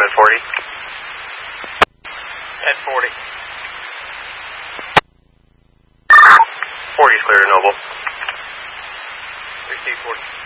at 40. At 40. 40 is clear to Noble. Receive 40.